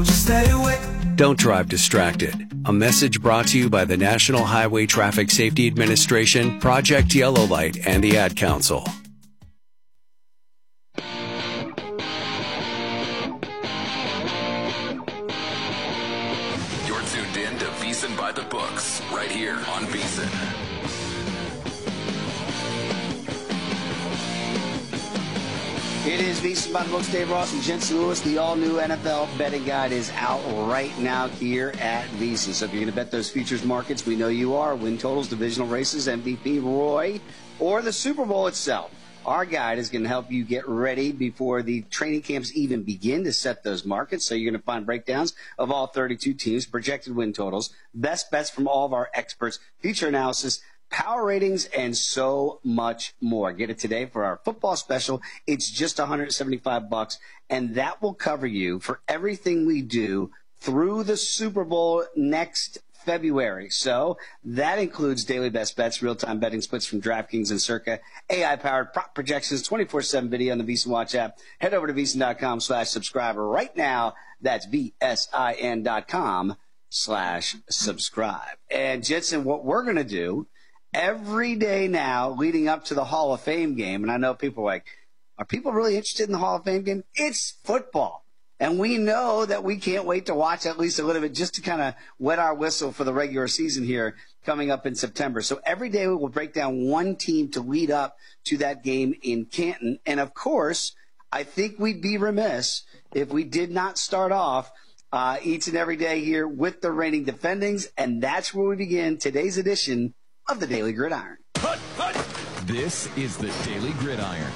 Just stay away. Don't drive distracted. A message brought to you by the National Highway Traffic Safety Administration, Project Yellow Light, and the Ad Council. You're tuned in to VSiN by the Books, right here on VSiN. It is VSiN by the Books. Dave Ross and Jensen Lewis. The all-new NFL betting guide is out right now here at VSiN. So if you're going to bet those futures markets, we know you are. Win totals, divisional races, MVP, Roy, or the Super Bowl itself. Our guide is going to help you get ready before the training camps even begin to set those markets. So you're going to find breakdowns of all 32 teams, projected win totals, best bets from all of our experts, future analysis, power ratings, and so much more. Get it today for our football special. It's just $175, and that will cover you for everything we do through the Super Bowl next February. So that includes daily best bets, real-time betting splits from DraftKings and Circa, AI-powered prop projections, 24/7 video on the VSiN Watch app. Head over to VSiN.com/subscribe right now. That's VSIN.com/subscribe. And Jensen, what we're going to do every day now leading up to the Hall of Fame game, and I know people are like, are people really interested in the Hall of Fame game? It's football. And we know that we can't wait to watch at least a little bit just to kind of wet our whistle for the regular season here coming up in September. So every day we will break down one team to lead up to that game in Canton. And, of course, I think we'd be remiss if we did not start off each and every day here with the reigning defendings. And that's where we begin today's edition of the Daily Gridiron. This is the Daily Gridiron.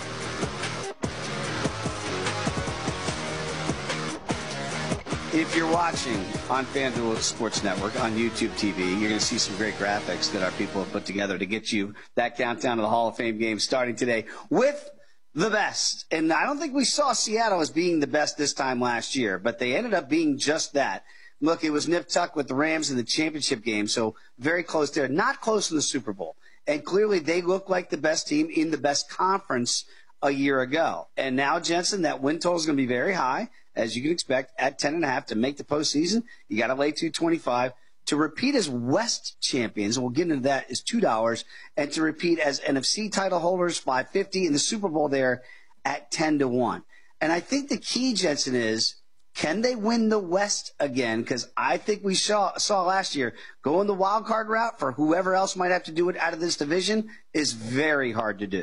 If you're watching on FanDuel Sports Network, on YouTube TV, you're going to see some great graphics that our people have put together to get you that countdown to the Hall of Fame game starting today with the best. And I don't think we saw Seattle as being the best this time last year, but they ended up being just that. Look, it was nip-tuck with the Rams in the championship game, so very close there. Not close in the Super Bowl. And clearly they look like the best team in the best conference a year ago. And now, Jensen, that win total is going to be very high, as you can expect, at 10.5 to make the postseason. You got to lay 225. To repeat as West champions, and we'll get into that, is $2. And to repeat as NFC title holders, $5.50. In the Super Bowl there at 10-1. And I think the key, Jensen, is, can they win the West again? Because I think we saw last year going the wild card route for whoever else might have to do it out of this division is very hard to do.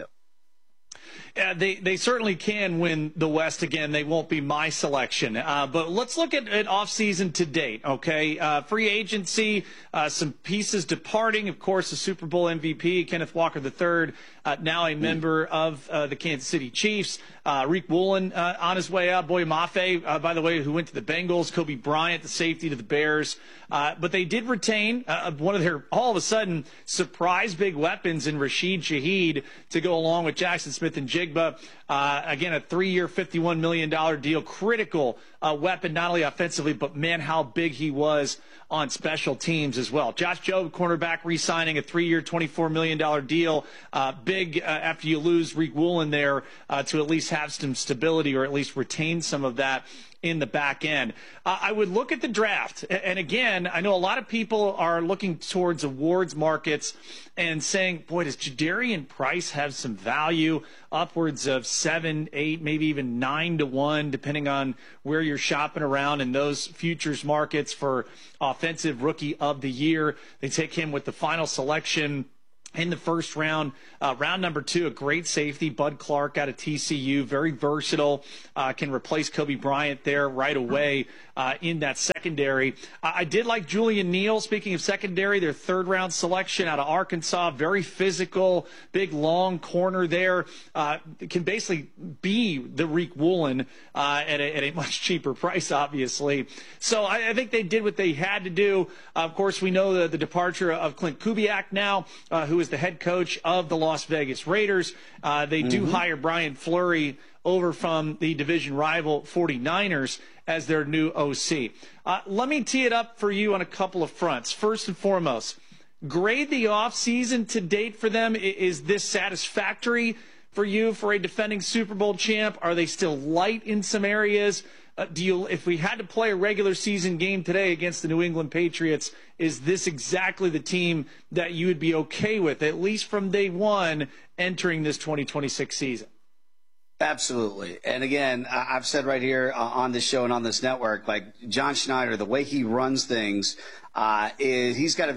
Yeah, they certainly can win the West again. They won't be my selection. But let's look at offseason to date, okay? Free agency, some pieces departing. Of course, the Super Bowl MVP, Kenneth Walker III, now a member of the Kansas City Chiefs. Rick Woolen on his way out. Boye Mafe, by the way, who went to the Bengals. Kobe Bryant, the safety to the Bears. But they did retain one of their, all of a sudden, surprise big weapons in Rashid Shaheed to go along with Jackson Smith and Jigba. Again, a 3-year, $51 million deal. Critical weapon, not only offensively, but, man, how big he was on special teams as well. Josh Jobe, cornerback, re-signing a 3-year, $24 million deal. Big after you lose Rick Woolen there to at least have some stability or at least retain some of that in the back end. I would look at the draft. And again, I know a lot of people are looking towards awards markets and saying, boy, does Jadarian Price have some value, upwards of 7, 8, maybe even 9-1, depending on where you're shopping around in those futures markets for offensive rookie of the year. They take him with the final selection in the first round. Round number 2, a great safety, Bud Clark out of TCU, very versatile, can replace Kobe Bryant there right away in that secondary. I did like Julian Neal, speaking of secondary, their third-round selection out of Arkansas, very physical, big, long corner there, can basically be the Rick Woolen at a much cheaper price, obviously. So I think they did what they had to do. Of course, we know the departure of Clint Kubiak now, who is the head coach of the Las Vegas Raiders. They do hire Brian Fleury over from the division rival 49ers as their new OC. Let me tee it up for you on a couple of fronts. First and foremost, grade the offseason to date for them. Is this satisfactory for you for a defending Super Bowl champ? Are they still light in some areas? if we had to play a regular season game today against the New England Patriots, is this exactly the team that you would be okay with, at least from day one, entering this 2026 season? Absolutely. And again, I've said right here on this show and on this network, like John Schneider, the way he runs things, is he's got a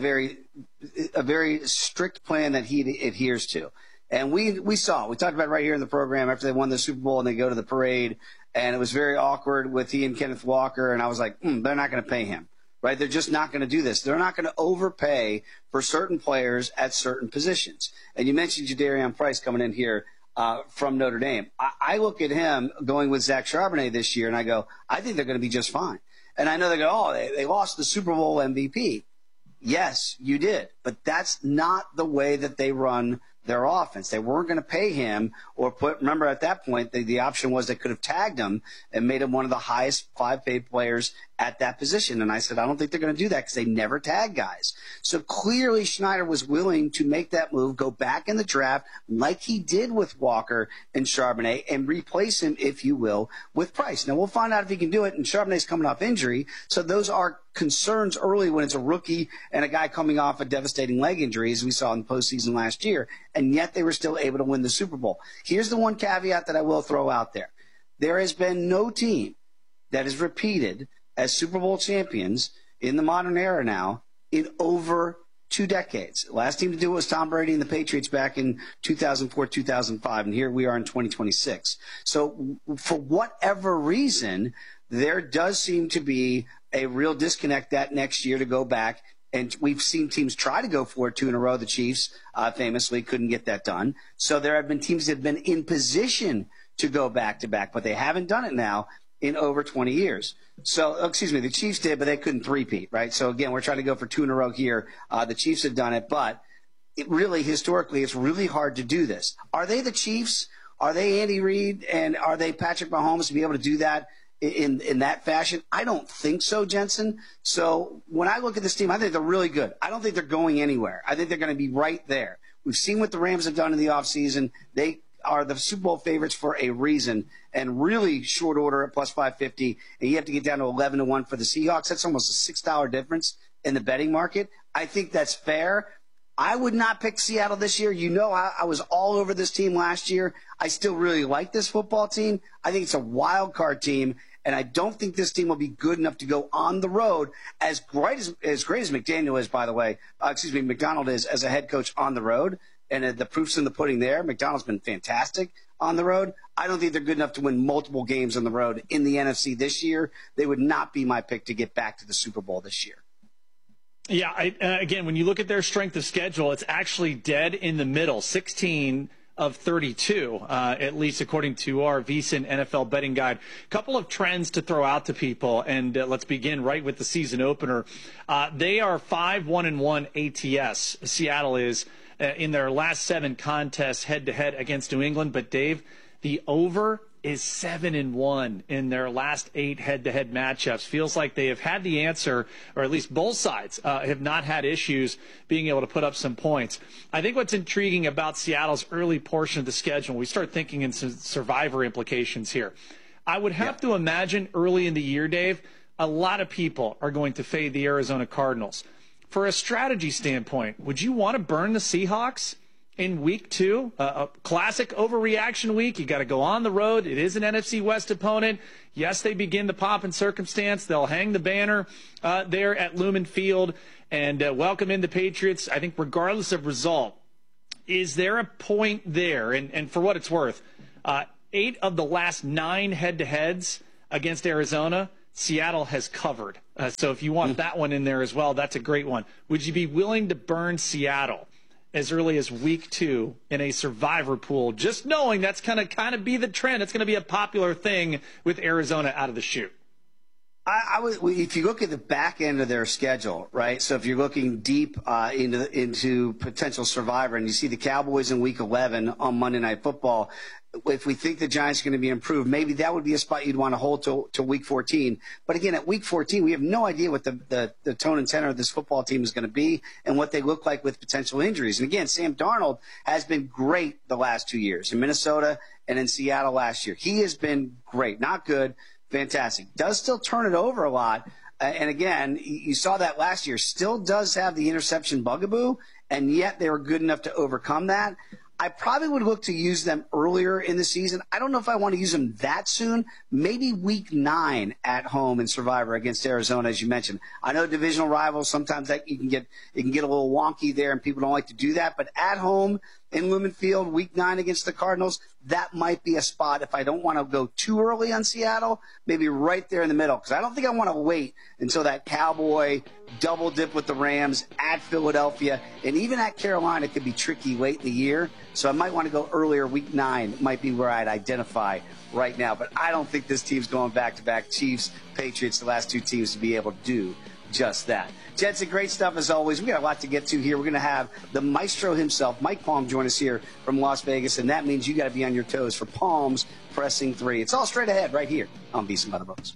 very strict plan that he adheres to. And we talked about it right here in the program after they won the Super Bowl and they go to the parade, and it was very awkward with he and Kenneth Walker. And I was like, they're not going to pay him, right? They're just not going to do this. They're not going to overpay for certain players at certain positions. And you mentioned Jadarian Price coming in here from Notre Dame. I look at him going with Zach Charbonnet this year, and I go, I think they're going to be just fine. And I know they go, they lost the Super Bowl MVP. Yes, you did. But that's not the way that they run their offense. They weren't going to pay him or remember at that point, the option was they could have tagged him and made him one of the highest 5 paid players at that position. And I said, I don't think they're going to do that because they never tag guys. So clearly Schneider was willing to make that move, go back in the draft like he did with Walker and Charbonnet and replace him, if you will, with Price. Now we'll find out if he can do it. And Charbonnet's coming off injury. So those are concerns early when it's a rookie and a guy coming off a devastating leg injury, as we saw in the postseason last year. And yet they were still able to win the Super Bowl. Here's the one caveat that I will throw out there. There has been no team that has repeated as Super Bowl champions in the modern era now in over 2 decades. The last team to do it was Tom Brady and the Patriots back in 2004, 2005, and here we are in 2026. So for whatever reason, there does seem to be a real disconnect that next year to go back. And we've seen teams try to go for it 2 in a row. The Chiefs famously couldn't get that done. So there have been teams that have been in position to go back-to-back, but they haven't done it now in over 20 years. So, the Chiefs did, but they couldn't three-peat, right? So, again, we're trying to go for 2 in a row here. The Chiefs have done it, but historically, it's really hard to do this. Are they the Chiefs? Are they Andy Reid? And are they Patrick Mahomes to be able to do that in that fashion? I don't think so, Jensen. So when I look at this team, I think they're really good. I don't think they're going anywhere. I think they're going to be right there. We've seen what the Rams have done in the offseason. They are the Super Bowl favorites for a reason, and really short order at plus 550, and you have to get down to 11-1 for the Seahawks. That's almost a $6 difference in the betting market. I think that's fair. I would not pick Seattle this year. You know, I was all over this team last year. I still really like this football team. I think it's a wild card team, and I don't think this team will be good enough to go on the road as great as McDaniel is, by the way. McDonald is as a head coach on the road. And the proof's in the pudding there. McDonald's been fantastic on the road. I don't think they're good enough to win multiple games on the road in the NFC this year. They would not be my pick to get back to the Super Bowl this year. Yeah, again, when you look at their strength of schedule, it's actually dead in the middle, 16 of 32, at least according to our VSiN NFL betting guide. A couple of trends to throw out to people, and let's begin right with the season opener. They are 5-1-1 ATS. Seattle is. In their last 7 contests head-to-head against New England. But, Dave, the over is 7-1 in their last 8 head-to-head matchups. Feels like they have had the answer, or at least both sides have not had issues being able to put up some points. I think what's intriguing about Seattle's early portion of the schedule, we start thinking in some survivor implications here. I would have to imagine early in the year, Dave, a lot of people are going to fade the Arizona Cardinals. For a strategy standpoint, would you want to burn the Seahawks in week 2? A classic overreaction week. You got to go on the road. It is an NFC West opponent. Yes, they begin the pomp and circumstance. They'll hang the banner there at Lumen Field and welcome in the Patriots, I think, regardless of result. Is there a point there? And for what it's worth, 8 of the last 9 head-to-heads against Arizona, Seattle has covered. So if you want that one in there as well, that's a great one. Would you be willing to burn Seattle as early as week 2 in a survivor pool, just knowing that's going to kind of be the trend? It's going to be a popular thing with Arizona out of the chute. I would, if you look at the back end of their schedule, right? So if you're looking deep into potential survivor, and you see the Cowboys in week 11 on Monday Night Football, if we think the Giants are going to be improved, maybe that would be a spot you'd want to hold to week 14. But again, at week 14, we have no idea what the tone and tenor of this football team is going to be and what they look like with potential injuries. And again, Sam Darnold has been great the last 2 years in Minnesota and in Seattle last year. He has been great, not good. fantastic. Does still turn it over a lot. And again, you saw that last year. Still does have the interception bugaboo, and yet they were good enough to overcome that. I probably would look to use them earlier in the season. I don't know if I want to use them that soon. Maybe week 9 at home in Survivor against Arizona, as you mentioned. I know divisional rivals, sometimes that it can get a little wonky there, and people don't like to do that. But at home in Lumen Field, week 9 against the Cardinals, that might be a spot if I don't want to go too early on Seattle, maybe right there in the middle. Because I don't think I want to wait until that Cowboy double dip with the Rams at Philadelphia. And even at Carolina, it could be tricky late in the year. So I might want to go earlier. Week 9 might be where I'd identify right now. But I don't think this team's going back-to-back Chiefs, Patriots, the last 2 teams to be able to do just that. Jensen, great stuff as always. We got a lot to get to here. We're going to have the maestro himself, Mike Palm, join us here from Las Vegas, and that means you got to be on your toes for Palm's Pressing 3. It's all straight ahead right here on VSiN by the Books.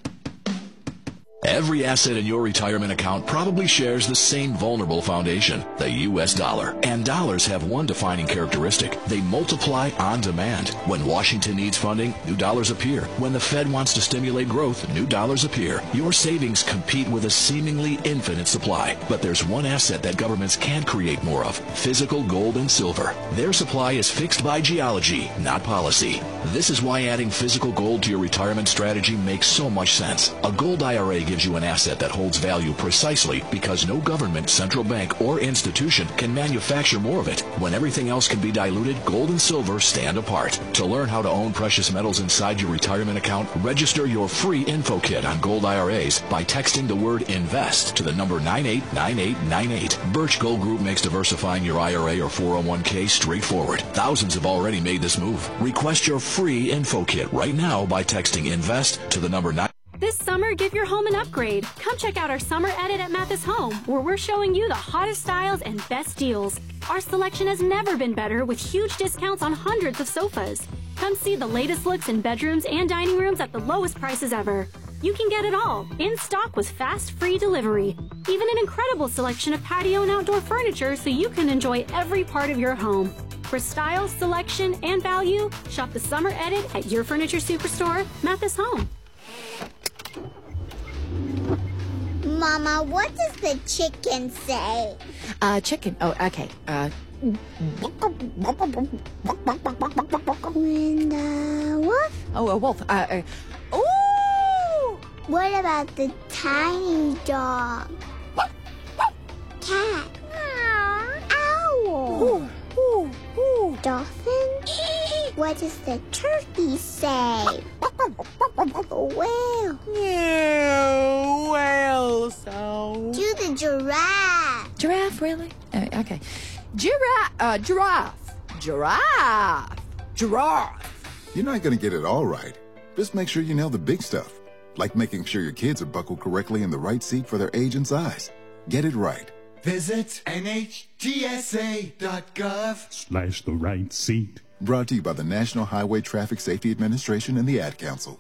Every asset in your retirement account probably shares the same vulnerable foundation, the U.S. dollar. And dollars have one defining characteristic. They multiply on demand. When Washington needs funding, new dollars appear. When the Fed wants to stimulate growth, new dollars appear. Your savings compete with a seemingly infinite supply. But there's one asset that governments can't create more of: physical gold and silver. Their supply is fixed by geology, not policy. This is why adding physical gold to your retirement strategy makes so much sense. A gold IRA gives you an asset that holds value precisely because no government, central bank, or institution can manufacture more of it. When everything else can be diluted, gold and silver stand apart. To learn how to own precious metals inside your retirement account, register your free info kit on gold IRAs by texting the word INVEST to the number 989898. Birch Gold Group makes diversifying your IRA or 401k straightforward. Thousands have already made this move. Request your free info kit right now by texting INVEST to the number 9. This summer, give your home an upgrade. Come check out our summer edit at Mathis Home, where we're showing you the hottest styles and best deals. Our selection has never been better, with huge discounts on hundreds of sofas. Come see the latest looks in bedrooms and dining rooms at the lowest prices ever. You can get it all, in stock with fast, free delivery. Even an incredible selection of patio and outdoor furniture so you can enjoy every part of your home. For style, selection, and value, shop the summer edit at your furniture superstore, Mathis Home. Mama, what does the chicken say? Chicken. Oh, okay. When the wolf? Oh, a wolf. Ooh! What about the tiny dog? Cat? Owl? Ooh, ooh, ooh. Dolphin? What does the turkey say? Whale? Yeah, whale sound. Do the giraffe. Giraffe, really? Okay. Giraffe. Giraffe. You're not going to get it all right. Just make sure you nail the big stuff, like making sure your kids are buckled correctly in the right seat for their age and size. Get it right. Visit NHTSA.gov/the right seat. Brought to you by the National Highway Traffic Safety Administration and the Ad Council.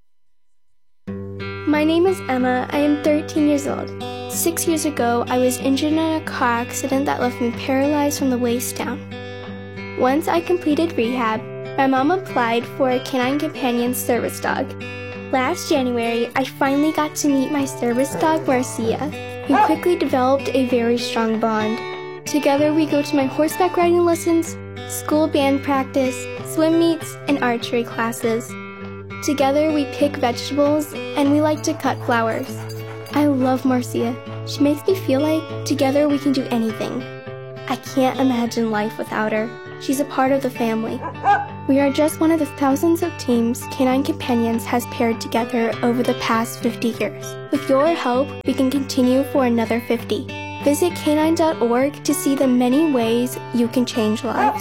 My name is Emma. I am 13 years old. 6 years ago, I was injured in a car accident that left me paralyzed from the waist down. Once I completed rehab, my mom applied for a Canine Companion service dog. Last January, I finally got to meet my service dog, Marcia. We quickly developed a very strong bond. Together, we go to my horseback riding lessons, school band practice, swim meets, and archery classes. Together, we pick vegetables, and we like to cut flowers. I love Marcia. She makes me feel like together we can do anything. I can't imagine life without her. She's a part of the family. We are just one of the thousands of teams Canine Companions has paired together over the past 50 years. With your help, we can continue for another 50. Visit canine.org to see the many ways you can change lives.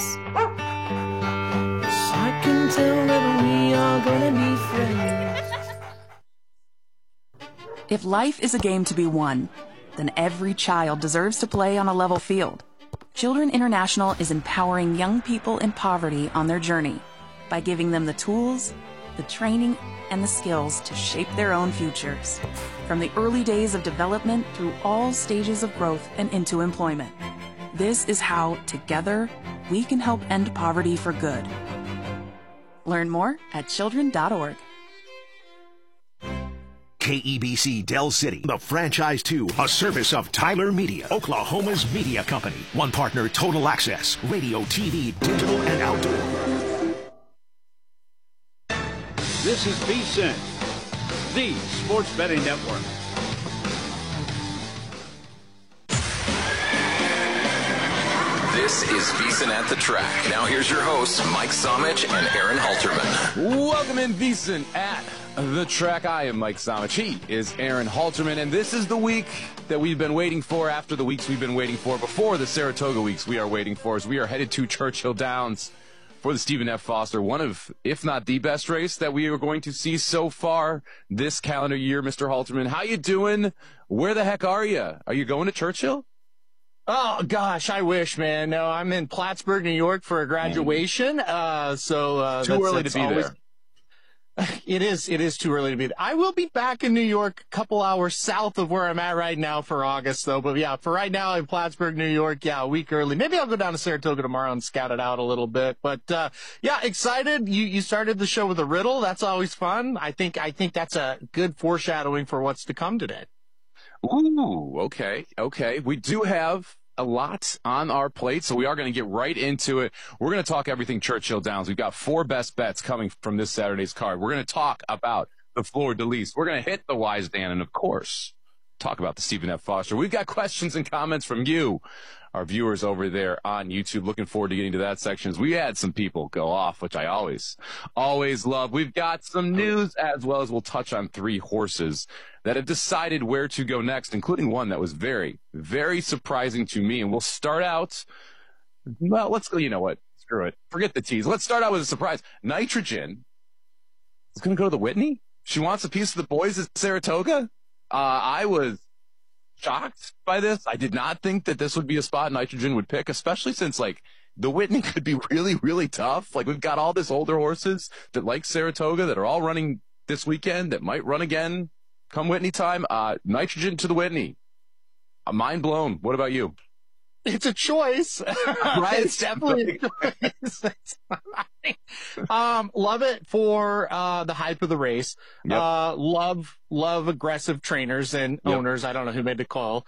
I can tell that we are gonna be friends. If life is a game to be won, then every child deserves to play on a level field. Children International is empowering young people in poverty on their journey by giving them the tools, the training, and the skills to shape their own futures, from the early days of development through all stages of growth and into employment. This is how, together, we can help end poverty for good. Learn more at children.org. KEBC Del City, the franchise 2, a service of Tyler Media, Oklahoma's media company. One partner, Total Access, radio, TV, digital, and outdoor. This is VSiN, the sports betting network. This is VSiN at the Track. Now here's your hosts, Mike Somich and Aaron Halterman. Welcome in VSiN at the Track. I am Mike Somich. He is Aaron Halterman, and this is the week that we've been waiting for, after the weeks we've been waiting for, before the Saratoga weeks we are waiting for, as we are headed to Churchill Downs for the Stephen F. Foster, one of, if not the best race that we are going to see so far this calendar year. Mr. Halterman, how you doing? Where the heck are you? Are you going to Churchill? Oh, gosh, I wish, man. No, I'm in Plattsburgh, New York for a graduation. Too early to be there. It is too early to be there. I will be back in New York a couple hours south of where I'm at right now for August, though. But, yeah, for right now in Plattsburgh, New York, yeah, a week early. Maybe I'll go down to Saratoga tomorrow and scout it out a little bit. But, yeah, excited. You started the show with a riddle. That's always fun. I think that's a good foreshadowing for what's to come today. Ooh, okay. We do have a lot on our plate, so we are going to get right into it. We're going to talk everything Churchill Downs. We've got 4 best bets coming from this Saturday's card. We're going to talk about the Fleur de Lis. We're going to hit the Wise Dan, and, of course, talk about the Stephen F. Foster. We've got questions and comments from you, our viewers over there on YouTube. Looking forward to getting to that section. We had some people go off, which I always love. We've got some news, as well as we'll touch on 3 horses that have decided where to go next, including one that was very, very surprising to me. And we'll start out, well, let's go, you know what? Screw it. Forget the tease. Let's start out with a surprise. Nitrogen is going to go to the Whitney. She wants a piece of the boys at Saratoga. I was shocked by this. I did not think that this would be a spot Nitrogen would pick, especially since, like, the Whitney could be really, really tough. Like, we've got all this older horses that like Saratoga that are all running this weekend, that might run again come Whitney time. Nitrogen to the Whitney. I'm mind blown. What about you? It's a choice. Right? It's definitely a choice. Love it for the hype of the race. Yep. Love aggressive trainers and owners. I don't know who made the call.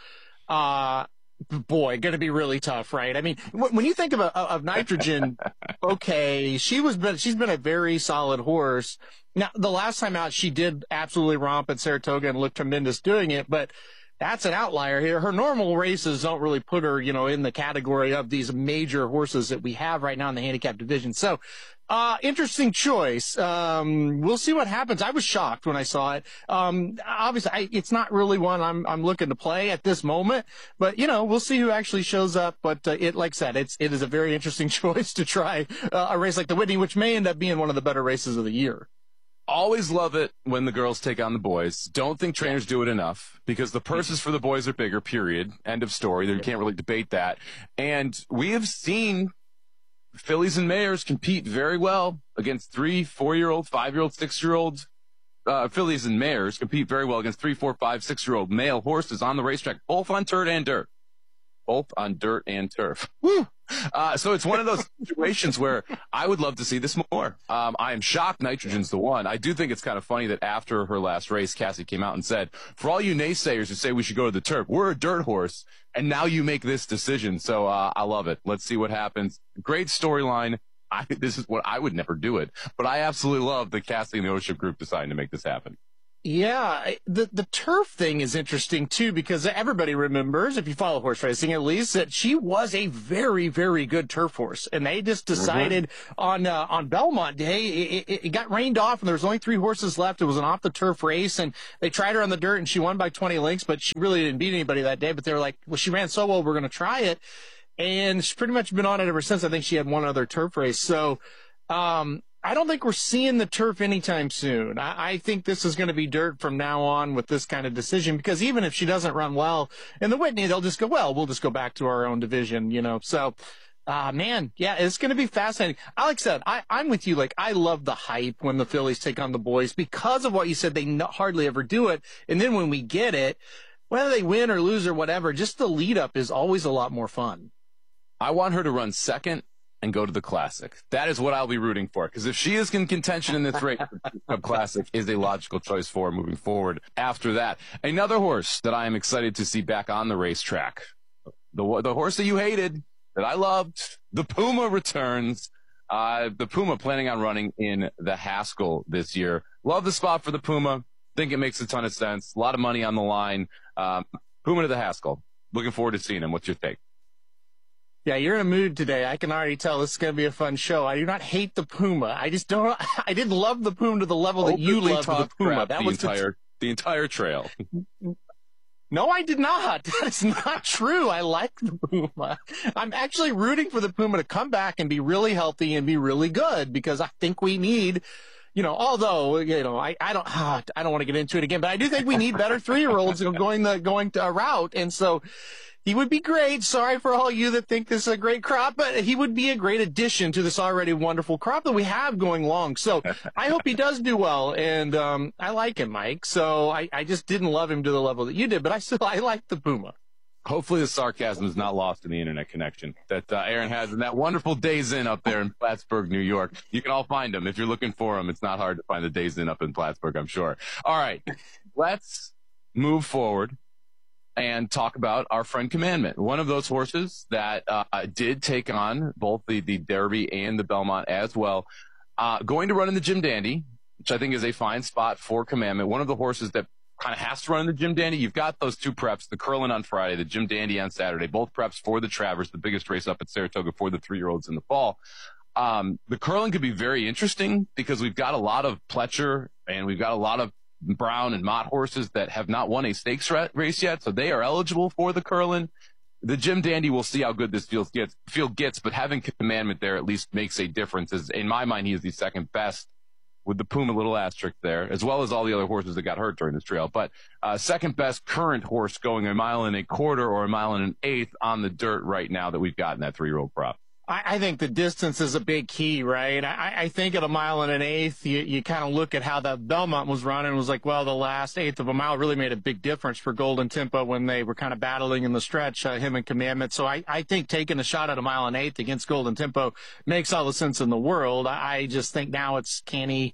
Boy, going to be really tough, right? I mean, when you think of Nitrogen, okay, she's been a very solid horse. Now, the last time out, she did absolutely romp at Saratoga and looked tremendous doing it, but that's an outlier here. Her normal races don't really put her, in the category of these major horses that we have right now in the handicap division. So, interesting choice. We'll see what happens. I was shocked when I saw it. Obviously, it's not really one I'm looking to play at this moment, but we'll see who actually shows up. But like I said, it is a very interesting choice to try a race like the Whitney, which may end up being one of the better races of the year. Always love it when the girls take on the boys. Don't think trainers do it enough, because the purses for the boys are bigger, period. End of story. You can't really debate that. And we have seen fillies and mares compete very well against 3, 4-year-old, 5-year-old, 6-year-old fillies and mares compete very well against 3, 4, 5, 6-year-old male horses on the racetrack, both on dirt and dirt. Both on dirt and turf. Woo! So it's one of those situations where I would love to see this more. I am shocked Nitrogen's the one. I do think it's kind of funny that after her last race, Cassie came out and said, for all you naysayers who say we should go to the turf, we're a dirt horse, and now you make this decision. So I love it. Let's see what happens. Great storyline. This is what I would never do it, but I absolutely love the Cassie and the ownership group deciding to make this happen. Yeah, the turf thing is interesting, too, because everybody remembers, if you follow horse racing at least, that she was a very, very good turf horse. And they just decided on Belmont Day, it got rained off and there was only 3 horses left. It was an off-the-turf race, and they tried her on the dirt, and she won by 20 lengths, but she really didn't beat anybody that day. But they were like, well, she ran so well, we're going to try it. And she's pretty much been on it ever since. I think she had one other turf race. So, I don't think we're seeing the turf anytime soon. I think this is going to be dirt from now on with this kind of decision, because even if she doesn't run well in the Whitney, they'll just go, well, we'll just go back to our own division, So, man, yeah, it's going to be fascinating. Like I said, I'm with you. Like, I love the hype when the fillies take on the boys because of what you said. They hardly ever do it. And then when we get it, whether they win or lose or whatever, just the lead up is always a lot more fun. I want her to run second and go to the Classic. That is what I'll be rooting for, because if she is in contention in this race, the Cup Classic is a logical choice for her moving forward. After that, another horse that I am excited to see back on the racetrack, the horse that you hated, that I loved, the Puma returns. The Puma planning on running in the Haskell this year. Love the spot for the Puma. Think it makes a ton of sense. A lot of money on the line. Puma to the Haskell. Looking forward to seeing him. What's your take? Yeah, you're in a mood today. I can already tell this is going to be a fun show. I do not hate the Puma. I just don't. I didn't love the Puma to the level that you loved the Puma. That was the entire trail. No, I did not. That is not true. I like the Puma. I'm actually rooting for the Puma to come back and be really healthy and be really good, because I think we need, although, I don't want to get into it again, but I do think we need better 3-year-olds going to a route. And so he would be great. Sorry for all you that think this is a great crop, but he would be a great addition to this already wonderful crop that we have going long. So I hope he does do well. And I like him, Mike. So I just didn't love him to the level that you did, but I like the Puma. Hopefully the sarcasm is not lost in the internet connection that Aaron has in that wonderful Days Inn up there in Plattsburgh, New York. You can all find them. If you're looking for them, it's not hard to find the Days Inn up in Plattsburgh, I'm sure. All right, let's move forward and talk about our friend Commandment, one of those horses that did take on both the Derby and the Belmont as well. Going to run in the Jim Dandy, which I think is a fine spot for Commandment. One of the horses that kind of has to run in the Jim Dandy. You've got those two preps, the Curlin on Friday, the Jim Dandy on Saturday, both preps for the Travers, the biggest race up at Saratoga for the 3-year-olds in the fall. The Curlin could be very interesting because we've got a lot of Pletcher and we've got a lot of Brown and Mott horses that have not won a stakes race yet, so they are eligible for the Curlin. The Jim Dandy, we'll see how good this field gets, but having Commandment there at least makes a difference. In my mind, he is the second best, with the Puma little asterisk there, as well as all the other horses that got hurt during this trail. But second best current horse going 1.25 miles or 1.125 miles on the dirt right now that we've got in that 3-year-old prop. I think the distance is a big key, right? I think at 1.125 miles, you kind of look at how the Belmont was running and was like, well, the last eighth of a mile really made a big difference for Golden Tempo when they were kind of battling in the stretch, him and Commandment. So I think taking a shot at 1.125 miles against Golden Tempo makes all the sense in the world. I just think now it's, can he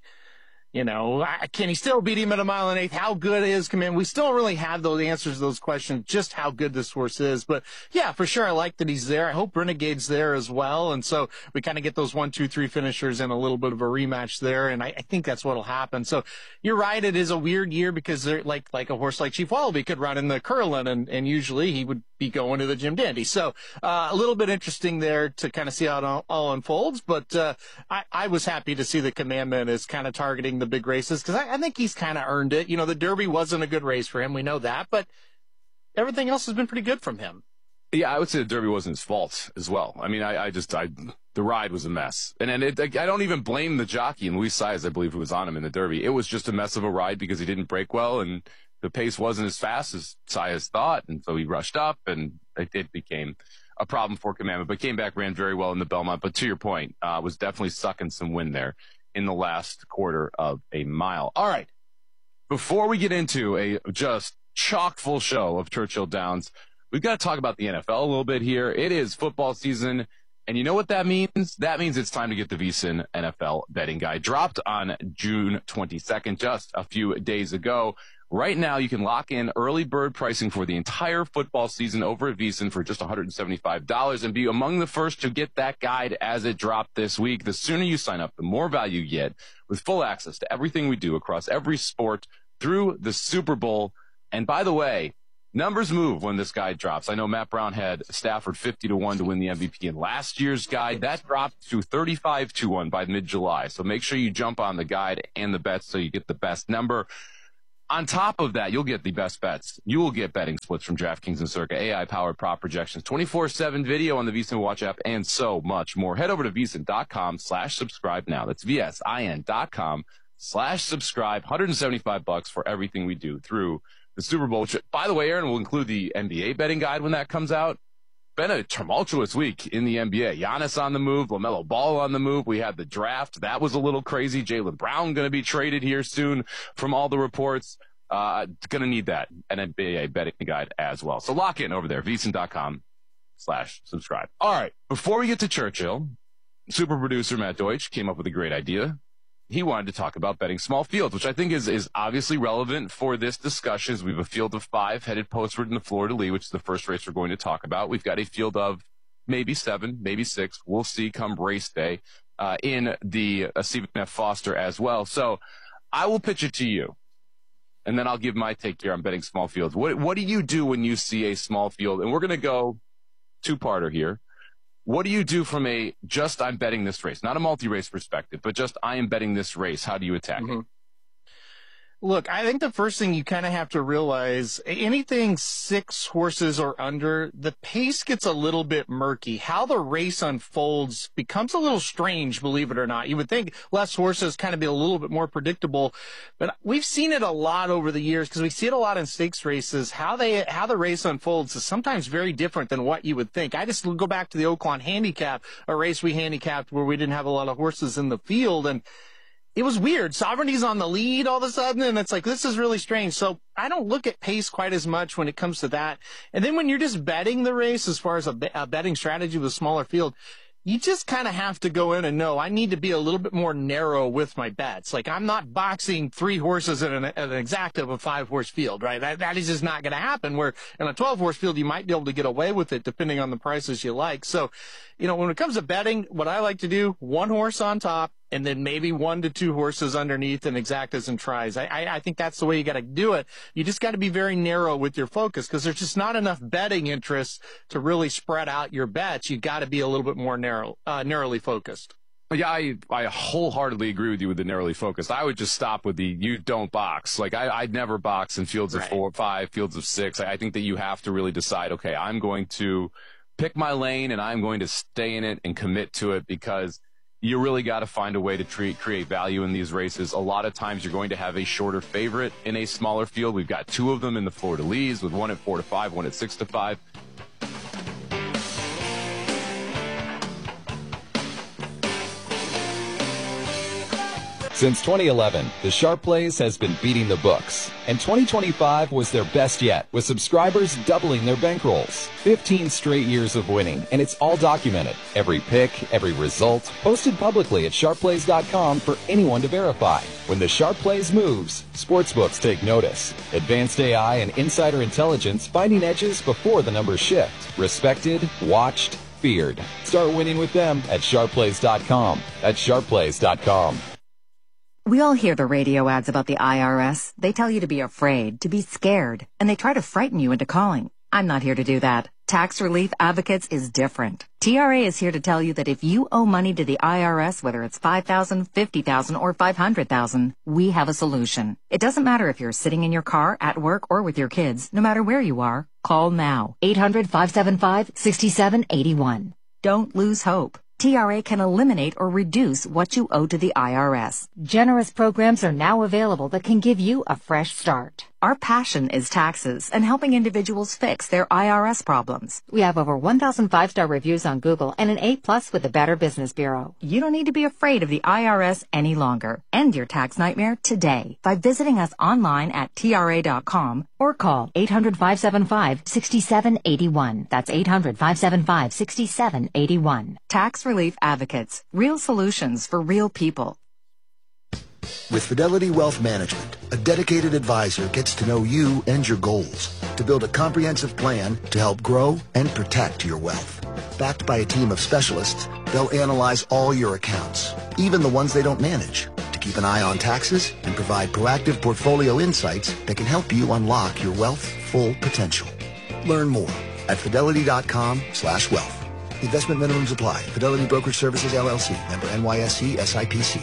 still beat him at 1.125 miles? How good is Commandment? We still don't really have those answers to those questions, just how good this horse is. But yeah, for sure, I like that he's there. I hope Renegade's there as well. And so we kind of get those 1, 2, 3 finishers and a little bit of a rematch there. And I think that's what'll happen. So you're right. It is a weird year because they're like a horse like Chief Wallaby could run in the Curlin and usually he would be going to the Jim Dandy. So a little bit interesting there to kind of see how it all unfolds. But I was happy to see the Commandment is kind of targeting the big races because I think he's kind of earned it. The Derby wasn't a good race for him. We know that, but everything else has been pretty good from him. Yeah, I would say the Derby wasn't his fault as well. I mean, the ride was a mess. And I don't even blame the jockey, and Luis Saez, I believe, who was on him in the Derby. It was just a mess of a ride because he didn't break well, and the pace wasn't as fast as Saez thought, and so he rushed up, and it became a problem for Commandment, but came back, ran very well in the Belmont. But to your point, was definitely sucking some wind there in the last quarter of a mile. All right. Before we get into a just chock full show of Churchill Downs, we've got to talk about the NFL a little bit here. It is football season, and you know what that means? That means it's time to get the VSiN NFL betting guide. Dropped on June 22nd, just a few days ago. Right now, you can lock in early bird pricing for the entire football season over at VSiN for just $175 and be among the first to get that guide as it dropped this week. The sooner you sign up, the more value you get with full access to everything we do across every sport through the Super Bowl. And by the way, numbers move when this guide drops. I know Matt Brown had Stafford 50-1 to win the MVP in last year's guide. That dropped to 35-1 by mid-July. So make sure you jump on the guide and the bets so you get the best number. On top of that, you'll get the best bets. You will get betting splits from DraftKings and Circa, AI-powered prop projections, 24/7 video on the VSiN Watch app, and so much more. Head over to VSiN.com/subscribe now. That's VSIN.com/subscribe. $175 for everything we do through the Super Bowl, which, by the way, Aaron, will include the NBA betting guide when that comes out. Been a tumultuous week in the NBA. Giannis on the move, LaMelo Ball on the move. We had the draft. That was a little crazy. Jaylen Brown going to be traded here soon from all the reports. Going to need that, an NBA betting guide as well. So lock in over there, VSiN.com/subscribe. All right. Before we get to Churchill, super producer Matt Deutsch came up with a great idea. He wanted to talk about betting small fields, which I think is obviously relevant for this discussion. We have a field of 5 headed postward in the Fleur-de-Lis, which is the first race we're going to talk about. We've got a field of maybe 7, maybe 6. We'll see come race day in the Stephen F. Foster as well. So I will pitch it to you, and then I'll give my take here on betting small fields. What do you do when you see a small field? And we're going to go two-parter here. What do you do from a just I'm betting this race, not a multi-race perspective, but just I am betting this race? How do you attack it? Look, I think the first thing you kind of have to realize, anything 6 horses or under, the pace gets a little bit murky. How the race unfolds becomes a little strange, believe it or not. You would think less horses kind of be a little bit more predictable, but we've seen it a lot over the years because we see it a lot in stakes races. How the race unfolds is sometimes very different than what you would think. I just go back to the Oaklawn Handicap, a race we handicapped where we didn't have a lot of horses in the field, and it was weird. Sovereignty's on the lead all of a sudden, and it's like, this is really strange. So I don't look at pace quite as much when it comes to that. And then when you're just betting the race, as far as a betting strategy with a smaller field, you just kind of have to go in and know I need to be a little bit more narrow with my bets. Like, I'm not boxing 3 horses in an exact of a 5-horse field, right? That is just not going to happen. Where in a 12-horse field, you might be able to get away with it depending on the prices you like. So, when it comes to betting, what I like to do, 1 horse on top, and then maybe 1 to 2 horses underneath and exactas and tries. I think that's the way you got to do it. You just got to be very narrow with your focus because there's just not enough betting interest to really spread out your bets. You got to be a little bit more narrowly focused. Yeah, I wholeheartedly agree with you with the narrowly focused. I would just stop with the you don't box. Like, I'd never box in fields of 4 or 5, fields of 6. I think that you have to really decide, okay, I'm going to pick my lane and I'm going to stay in it and commit to it because you really got to find a way to create value in these races. A lot of times you're going to have a shorter favorite in a smaller field. We've got 2 of them in the Fleur-de-Lis with 1 at 4 to 5, 1 at 6 to 5. Since 2011, the Sharp Plays has been beating the books, and 2025 was their best yet, with subscribers doubling their bankrolls. 15 straight years of winning, and it's all documented. Every pick, every result, posted publicly at sharpplays.com for anyone to verify. When the Sharp Plays moves, sportsbooks take notice. Advanced AI and insider intelligence finding edges before the numbers shift. Respected, watched, feared. Start winning with them at sharpplays.com. That's sharpplays.com. We all hear the radio ads about the IRS. They tell you to be afraid, to be scared, and they try to frighten you into calling. I'm not here to do that. Tax Relief Advocates is different. TRA is here to tell you that if you owe money to the IRS, whether it's $5,000, $50,000, or $500,000, we have a solution. It doesn't matter if you're sitting in your car, at work, or with your kids. No matter where you are, call now. 800-575-6781. Don't lose hope. TRA can eliminate or reduce what you owe to the IRS. Generous programs are now available that can give you a fresh start. Our passion is taxes and helping individuals fix their IRS problems. We have over 1,000 5-star reviews on Google and an A+ with the Better Business Bureau. You don't need to be afraid of the IRS any longer. End your tax nightmare today by visiting us online at TRA.com or call 800-575-6781. That's 800-575-6781. Tax Relief Advocates. Real solutions for real people. With Fidelity Wealth Management, a dedicated advisor gets to know you and your goals to build a comprehensive plan to help grow and protect your wealth. Backed by a team of specialists, they'll analyze all your accounts, even the ones they don't manage, to keep an eye on taxes and provide proactive portfolio insights that can help you unlock your wealth's full potential. Learn more at fidelity.com/wealth. Investment minimums apply. Fidelity Brokerage Services, LLC. Member NYSE SIPC.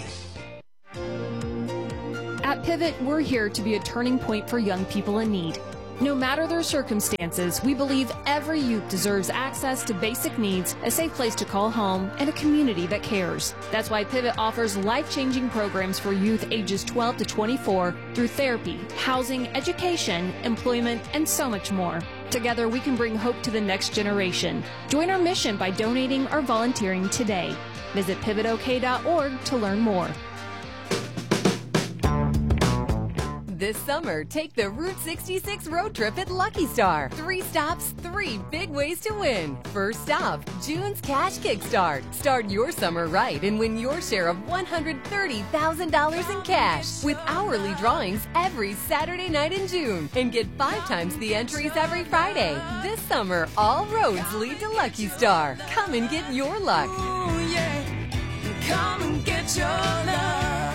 At Pivot, we're here to be a turning point for young people in need. No matter their circumstances, we believe every youth deserves access to basic needs, a safe place to call home, and a community that cares. That's why Pivot offers life-changing programs for youth ages 12 to 24 through therapy, housing, education, employment, and so much more. Together, we can bring hope to the next generation. Join our mission by donating or volunteering today. Visit pivotok.org to learn more. This summer, take the Route 66 road trip at Lucky Star. 3 stops, 3 big ways to win. First stop, June's Cash Kickstart. Start your summer right and win your share of $130,000 in cash with hourly drawings every Saturday night in June. And get 5 times the entries every Friday. This summer, all roads lead to Lucky Star. Come and get your luck. Ooh, yeah. Come and get your luck.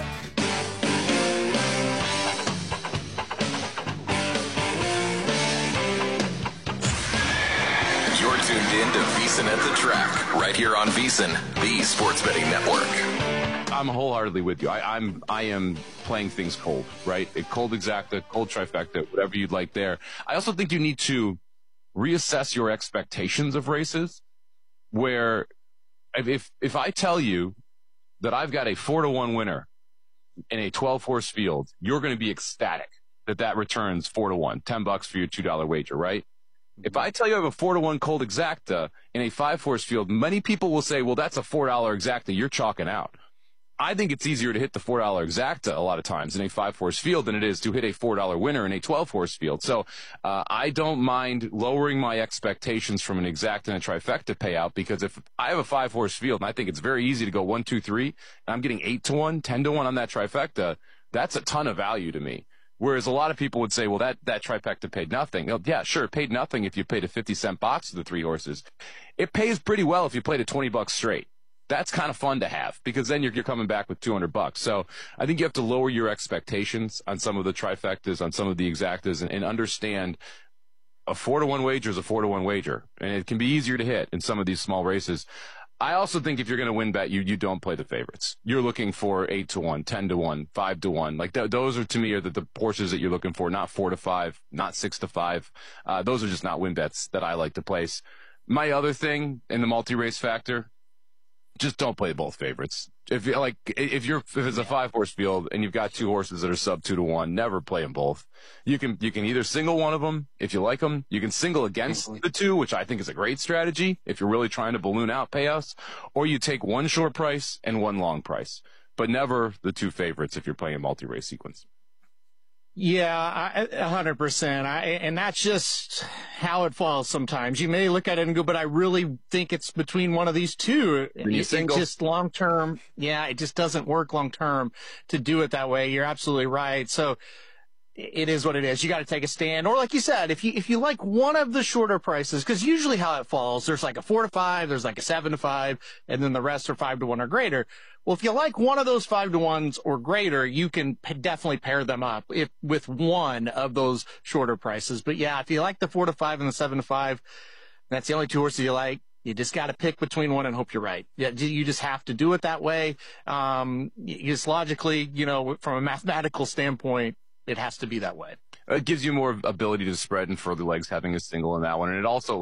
You're tuned in to VSiN at the Track, right here on VSiN, the Sports Betting Network. I'm wholeheartedly with you. I am playing things cold, right? A cold exacta, cold trifecta, whatever you'd like there. I also think you need to reassess your expectations of races, where if I tell you that I've got a 4-1 winner in a 12-horse field, you're going to be ecstatic that returns 4-1, $10 for your $2 wager, right? If I tell you I have a 4-1 cold exacta in a 5-horse field, many people will say, well, that's a $4 exacta. You're chalking out. I think it's easier to hit the $4 exacta a lot of times in a 5-horse field than it is to hit a $4 winner in a 12-horse field. So I don't mind lowering my expectations from an exacta and a trifecta payout, because if I have a 5-horse field and I think it's very easy to go 1, 2, 3, and I'm getting 8-1, 10-1 on that trifecta, that's a ton of value to me. Whereas a lot of people would say, well, that trifecta paid nothing. Oh, yeah, sure, it paid nothing if you paid a 50-cent box to the 3 horses. It pays pretty well if you played a $20 straight. That's kind of fun to have, because then you're coming back with $200. So I think you have to lower your expectations on some of the trifectas, on some of the exactas, and understand a 4-1 wager is a 4-1 wager, and it can be easier to hit in some of these small races. I also think if you're going to win bet, you don't play the favorites. You're looking for 8-1, 10-1, 5-1. Like those are, to me, are the horses that you're looking for, not 4-5, not 6-5. Those are just not win bets that I like to place. My other thing in the multi-race factor, just don't play both favorites. If it's a 5-horse field and you've got 2 horses that are sub 2-1, never play them both. You can either single one of them if you like them. You can single against the 2, which I think is a great strategy if you're really trying to balloon out payouts, or you take 1 short price and 1 long price, but never the 2 favorites if you're playing a multi-race sequence. Yeah, 100%. And that's just how it falls sometimes. You may look at it and go, but I really think it's between one of these 2. It just long term, it just doesn't work long term to do it that way. You're absolutely right. So it is what it is. You got to take a stand. Or like you said, if you like one of the shorter prices, because usually how it falls, there's like a 4-5, there's like a 7-5, and then the rest are 5-1 or greater. Well, if you like one of those 5-1s or greater, you can definitely pair them up with one of those shorter prices. But yeah, if you like the 4-5 and the 7-5, that's the only 2 horses you like. You just got to pick between one and hope you're right. Yeah, you just have to do it that way. Just logically, from a mathematical standpoint, it has to be that way. It gives you more ability to spread and further legs having a single in that one. And it also,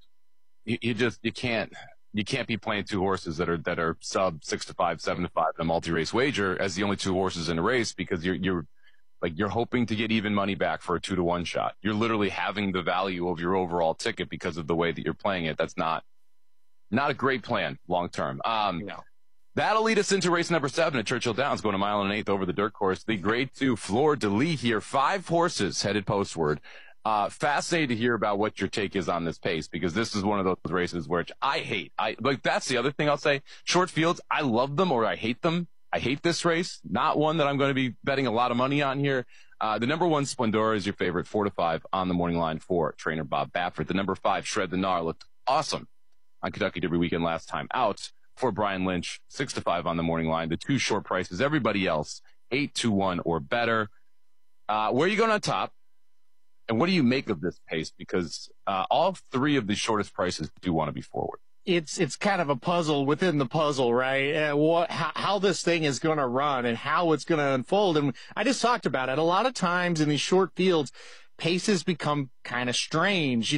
you can't be playing 2 horses that are sub 6-5, 7-5 in a multi-race wager as the only 2 horses in a race, because you're hoping to get even money back for a 2-1 shot. You're literally having the value of your overall ticket because of the way that you're playing it. That's not a great plan long term. That'll lead us into race number 7 at Churchill Downs, going a 1 1/8 over the dirt course. The Grade 2 Fleur de Lis here, 5 horses headed postward. Fascinated to hear about what your take is on this pace, because this is one of those races which I hate. That's the other thing I'll say. Short fields, I love them or I hate them. I hate this race. Not one that I'm going to be betting a lot of money on here. The number 1 Splendora is your favorite, 4-5 on the morning line for trainer Bob Baffert. The number 5 Shred the Gnar looked awesome on Kentucky Derby weekend last time out for Brian Lynch, 6-5 on the morning line. The 2 short prices, everybody else 8-1 or better. Where are you going on top? And what do you make of this pace? Because all 3 of the shortest prices do want to be forward. It's kind of a puzzle within the puzzle, right? How this thing is going to run and how it's going to unfold. And I just talked about it. A lot of times in these short fields, paces become kind of strange.